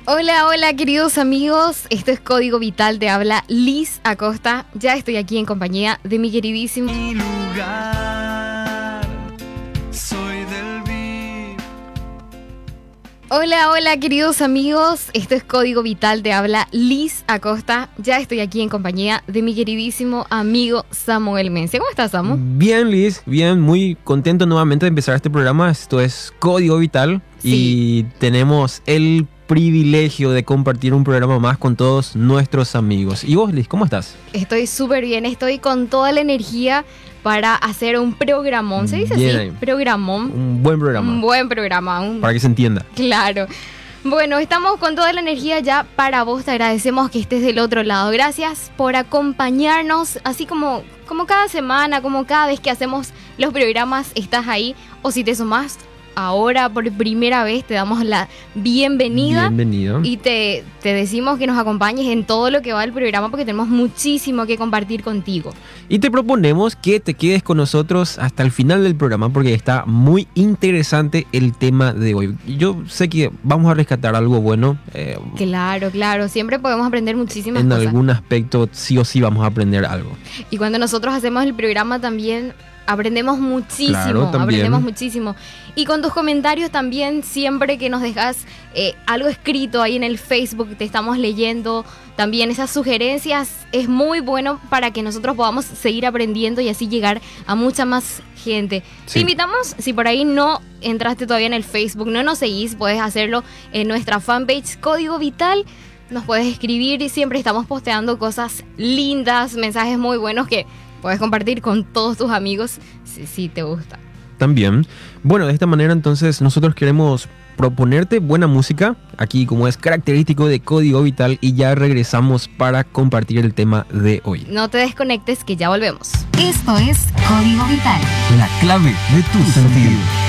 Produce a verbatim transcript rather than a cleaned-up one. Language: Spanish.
Hola, hola queridos amigos, esto es Código Vital, te habla Liz Acosta. Ya estoy aquí en compañía de mi queridísimo... Mi lugar, soy del V I P. Hola, hola queridos amigos, esto es Código Vital, te habla Liz Acosta. Ya estoy aquí en compañía de mi queridísimo amigo Samuel Mencia. ¿Cómo estás, Samu? Bien, Liz, bien, muy contento nuevamente de empezar este programa. Esto es Código Vital Sí. y tenemos el privilegio de compartir un programa más con todos nuestros amigos. ¿Y vos, Liz, cómo estás? Estoy súper bien, estoy con toda la energía para hacer un programón. ¿Se dice Bien así? ahí. Programón. Un buen programa, Un buen programa. Un... para que se entienda. Claro. Bueno, estamos con toda la energía ya para vos. Te agradecemos que estés del otro lado. Gracias por acompañarnos, así como, como cada semana, como cada vez que hacemos los programas, estás ahí. O si te sumás ahora por primera vez, te damos la bienvenida. Bienvenido. Y te, te decimos que nos acompañes en todo lo que va el programa porque tenemos muchísimo que compartir contigo. Y te proponemos que te quedes con nosotros hasta el final del programa porque está muy interesante el tema de hoy. Yo sé que vamos a rescatar algo bueno. Eh, Claro, claro. Siempre podemos aprender muchísimas en cosas. algún aspecto sí o sí vamos a aprender algo. Y cuando nosotros hacemos el programa también aprendemos muchísimo, Claro, también. aprendemos muchísimo. Y con tus comentarios también, siempre que nos dejas eh, algo escrito ahí en el Facebook, te estamos leyendo. También esas sugerencias es muy bueno para que nosotros podamos seguir aprendiendo y así llegar a mucha más gente. Sí. Te invitamos, si por ahí no entraste todavía en el Facebook, no nos seguís, puedes hacerlo en nuestra fanpage Código Vital. Nos puedes escribir y siempre estamos posteando cosas lindas, mensajes muy buenos que puedes compartir con todos tus amigos si, si te gusta. También. Bueno, de esta manera entonces nosotros queremos proponerte buena música, aquí como es característico de Código Vital, y ya regresamos para compartir el tema de hoy. No te desconectes que ya volvemos. Esto es Código Vital. La clave de tu sentido.